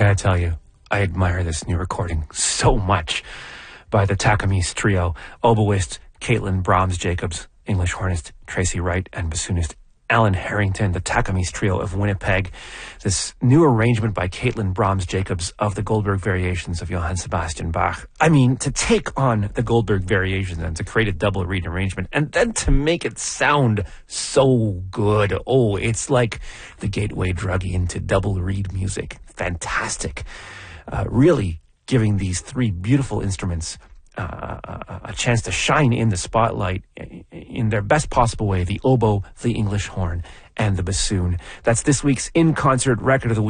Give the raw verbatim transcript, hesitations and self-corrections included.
gotta tell you, I admire this new recording so much by the Takamis Trio, oboist Caitlin Brahms-Jacobs, English hornist Tracy Wright, and bassoonist Alan Harrington, the Takamis Trio of Winnipeg. This new arrangement by Caitlin Brahms-Jacobs of the Goldberg Variations of Johann Sebastian Bach. I mean, to take on the Goldberg Variations and to create a double reed arrangement and then to make it sound so good. Oh, it's like the gateway drug into double reed music. Fantastic. Uh, really giving these three beautiful instruments Uh, a, a chance to shine in the spotlight in their best possible way. The oboe, the English horn, and the bassoon. That's this week's In Concert Record of the Week.